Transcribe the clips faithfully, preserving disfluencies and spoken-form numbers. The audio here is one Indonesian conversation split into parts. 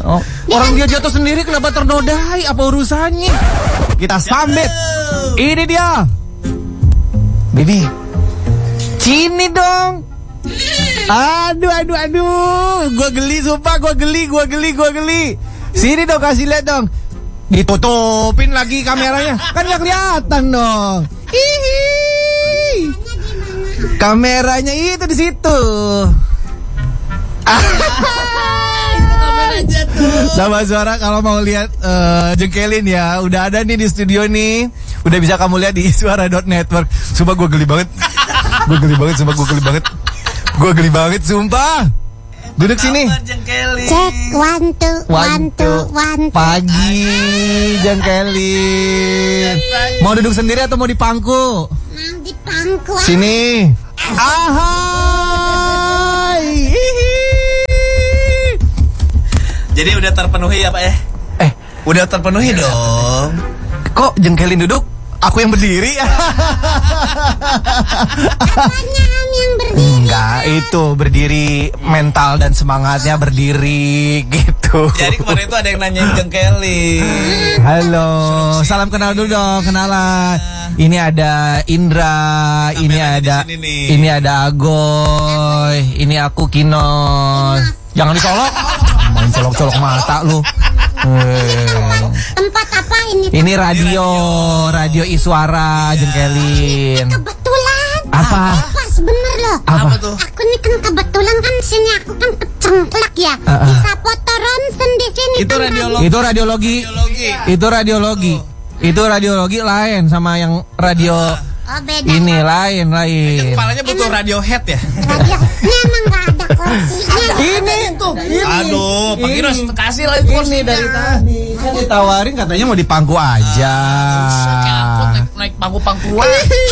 Oh, orang dia jatuh sendiri kenapa ternodai? Apa urusannya? Kita sambit. Ini dia. Bibi. Sini dong. Aduh, aduh, aduh. Gua geli, sumpah. Gua geli, gua geli, gua geli. Sini dong, kasih lihat dong. Ditutupin lagi kameranya. Kan gak kelihatan dong. Hihi. Kameranya itu di situ. Sama Suara kalau mau lihat uh, jengkelin ya, udah ada nih di studio nih. Udah bisa kamu lihat di iswara dot network. Sumpah gue geli banget. Gue geli banget, sumpah gue geli banget. Gue geli banget, sumpah. Duduk sini. Cek, one two, one two, one two. Pagi, jengkelin. Mau duduk sendiri atau mau di pangku? Mau di pangku. Sini. Ahai. Jadi udah terpenuhi ya Pak ya? Eh, udah terpenuhi dong. Kok jengkelin duduk? Aku yang berdiri. Apanya Om yang berdiri? Enggak, itu berdiri mental dan semangatnya berdiri gitu. Jadi kemarin itu ada yang nanyain jengkelin. Halo, salam kenal dulu dong, kenalan. Ini ada Indra, ini ada ini ada Agoy, ini aku Kinos. Jangan dicolok. Main colok-colok mata lu. Tempat apa ini? Ini radio, radio Iswara jengkelin. Kebetulan. Apa? Pas bener loh. Apa tuh? Aku nih kan kebetulan kan sini aku kan kecengklak ya. Uh, uh. Bisa foto ronsen di sini. Itu kan radiologi. Itu radiologi. Radiologi. Itu radiologi. Itu radiologi lain sama yang radio. Oh beda. Ini lain lain. Kepalanya butuh radiohead ya? Radio. Ini emang gak ada kursinya. Ini tuh. Aduh, Pak Kinos kasih lagi Ini kursinya. dari tadi. Kan ditawarin katanya mau di pangku aja. Kayak aku naik, naik pangku-pangkuan.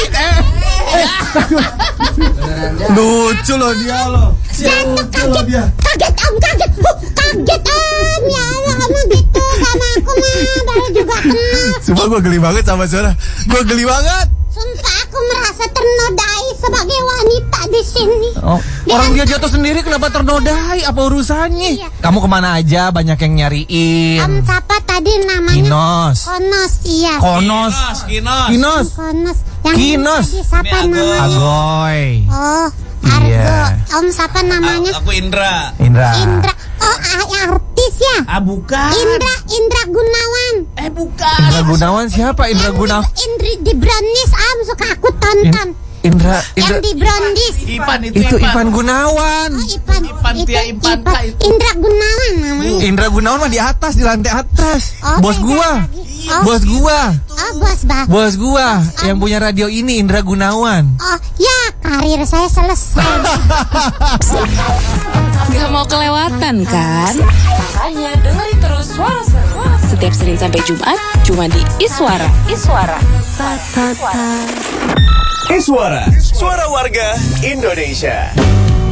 Lucu loh dia loh. Jatuh kaget. Kaget Om, kaget. Huh, kaget Om. Ya Allah kamu gitu sama aku mah baru juga kenal. Sumpah gue geli banget sama Suara. Gue geli banget. Sumpah aku merasa ternodai sebagai wanita di sini. Oh, orang dia jatuh sendiri kenapa ternodai? Apa urusannya? Iya. Kamu kemana aja? Banyak yang nyariin. Om siapa tadi namanya? Kinos. Konos, iya. Konos. Kinos. Kinos. Konos. Yang Kinos. tadi siapa Ini Agoy. namanya? Agoy. Oh, Argo. Iya. Om siapa namanya? Aku Indra. Indra. Indra. Oh, ah, artis ya? Ah bukan. Indra, Indra Gunawan. Eh bukan. Indra Gunawan siapa? Indra Gunawan. Indri di Brownies, Om suka aku tonton. Indra, Yang Indra. di Brownies. Ipan itu, Itu Ipan Gunawan. Oh, Ipan. Ipan, itu Tia Ipan, Kak, itu. Indra Gunawan namanya. Indra Gunawan mah di atas, di lantai atas. Oh, Bos beda gua. lagi. Oh, Bos gua. Oh, bos bah. Bos gua yang punya radio ini Indra Gunawan. Oh, ya karir saya selesai. Gak mau kelewatan kan? Makanya dengerin terus Suara Seru setiap Senin sampai Jumat cuma di Iswara. Iswara. Iswara, suara warga Indonesia.